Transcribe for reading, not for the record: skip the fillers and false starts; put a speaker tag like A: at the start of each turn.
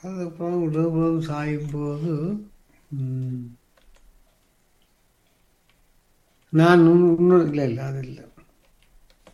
A: அதுக்கப்புறம் இடதுபுறம் சாயும் போது ம், நான் இன்னொரு இல்லை இல்லை அது இல்லை